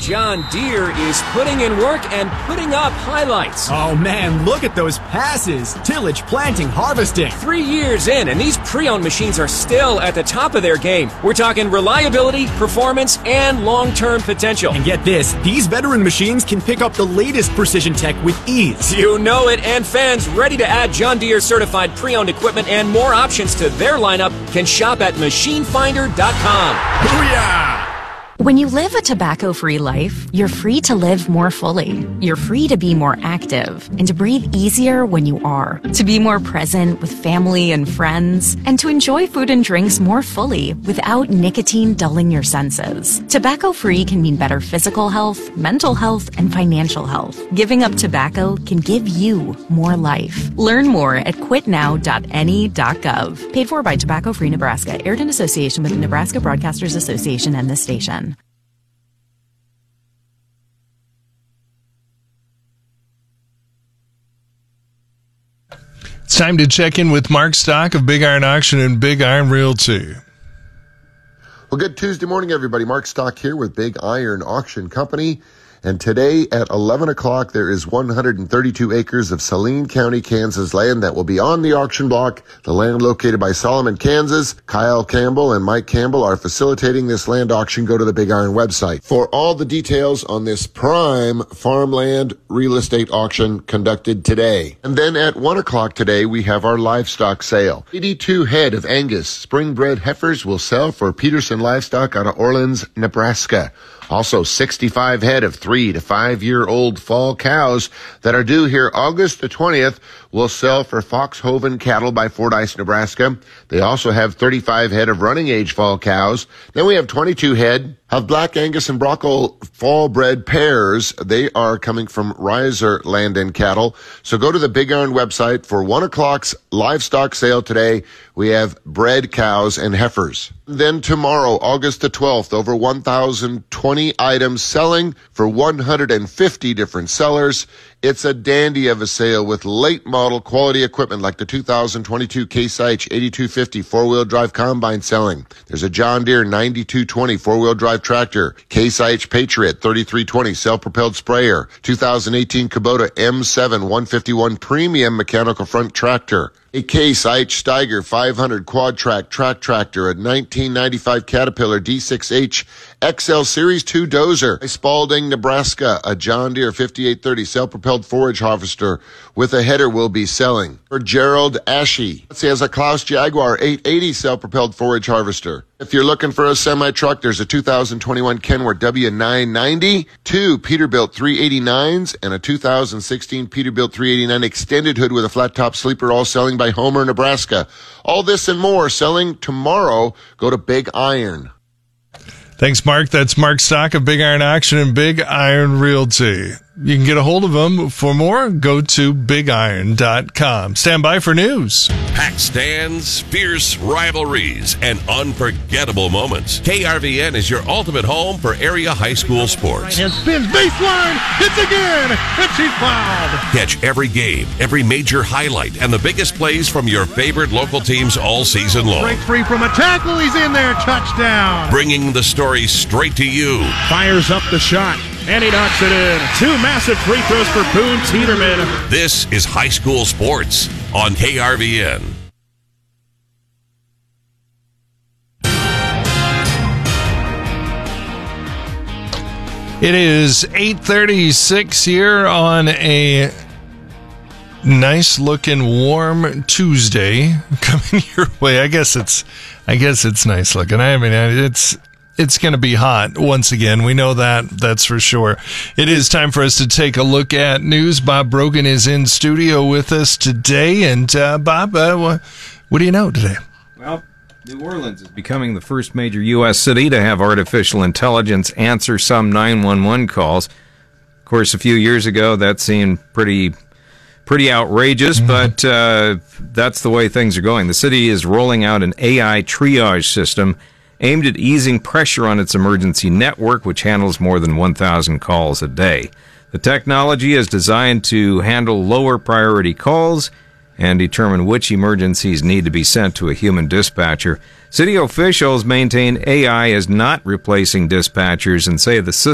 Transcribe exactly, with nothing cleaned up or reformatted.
John Deere is putting in work and putting up highlights. Oh man, look at those passes. Tillage, planting, harvesting. Three years in, and these pre-owned machines are still at the top of their game. We're talking reliability, performance, and long-term potential. And get this, these veteran machines can pick up the latest precision tech with ease. You know it, and fans ready to add John Deere certified pre-owned equipment and more options to their lineup can shop at machine finder dot com. Booyah! When you live a tobacco-free life, you're free to live more fully. You're free to be more active and to breathe easier when you are, to be more present with family and friends, and to enjoy food and drinks more fully without nicotine dulling your senses. Tobacco-free can mean better physical health, mental health, and financial health. Giving up tobacco can give you more life. Learn more at quit now dot N E dot gov. Paid for by Tobacco Free Nebraska, aired in association with the Nebraska Broadcasters Association and this station. It's time to check in with Mark Stock of Big Iron Auction and Big Iron Realty. Well, good Tuesday morning, everybody. Mark Stock here with Big Iron Auction Company. And today at eleven o'clock, there is one hundred thirty-two acres of Saline County, Kansas land that will be on the auction block. The land located by Solomon, Kansas. Kyle Campbell and Mike Campbell are facilitating this land auction. Go to the Big Iron website for all the details on this prime farmland real estate auction conducted today. And then at one o'clock today, we have our livestock sale. eighty-two head of Angus spring-bred heifers will sell for Peterson Livestock out of Orleans, Nebraska. Also, sixty-five head of three to five-year-old fall cows that are due here August the twentieth will sell for Foxhoven Cattle by Fordyce, Nebraska. They also have thirty-five head of running-age fall cows. Then we have twenty-two head of Black Angus and Bronco fall-bred pairs. They are coming from Riser Land and Cattle. So go to the Big Iron website for one o'clock's livestock sale today. We have bred cows and heifers. Then tomorrow, August the twelfth, over one thousand twenty items selling for one hundred fifty different sellers. It's a dandy of a sale with late model quality equipment like the two thousand twenty-two Case I H eighty-two fifty four-wheel drive combine selling. There's a John Deere ninety-two twenty four-wheel drive tractor, Case I H Patriot thirty-three twenty self-propelled sprayer, two thousand eighteen Kubota M seven one fifty-one premium mechanical front tractor, a Case I H Steiger five hundred quad track track tractor, a nineteen ninety-five Caterpillar D six H X L Series two dozer, a Spalding, Nebraska, a John Deere fifty-eight thirty self-propelled forage harvester with a header will be selling. For Gerald Ashe, he has a Klaus Jaguar eight eighty self-propelled forage harvester. If you're looking for a semi-truck, there's a two thousand twenty-one Kenworth W nine ninety, two Peterbilt three eighty-nines, and a two thousand sixteen Peterbilt three eighty-nine extended hood with a flat-top sleeper, all selling by Homer, Nebraska. All this and more selling tomorrow. Go to Big Iron. Thanks, Mark. That's Mark Stock of Big Iron Auction and Big Iron Realty. You can get a hold of them. For more, go to big iron dot com. Stand by for news. Packed stands, fierce rivalries, and unforgettable moments. K R V N is your ultimate home for area high school sports. And spins baseline, hits again, and she's fouled. Catch every game, every major highlight, and the biggest plays from your favorite local teams all season long. Breaks free from a tackle, he's in there, touchdown. Bringing the story straight to you. Fires up the shot. And he knocks it in. Two massive free throws for Boone Teeterman. This is high school sports on K R V N. It is eight thirty-six here on a nice-looking, warm Tuesday coming your way. I guess it's, I guess it's nice looking. I mean, it's. It's going to be hot once again. We know that. That's for sure. It is time for us to take a look at news. Bob Brogan is in studio with us today. And, uh, Bob, uh, what do you know today? Well, New Orleans is becoming the first major U S city to have artificial intelligence answer some nine one one calls. Of course, a few years ago, that seemed pretty pretty outrageous, mm-hmm. but uh, that's the way things are going. The city is rolling out an A I triage system aimed at easing pressure on its emergency network, which handles more than one thousand calls a day. The technology is designed to handle lower priority calls and determine which emergencies need to be sent to a human dispatcher. City officials maintain A I is not replacing dispatchers and say the system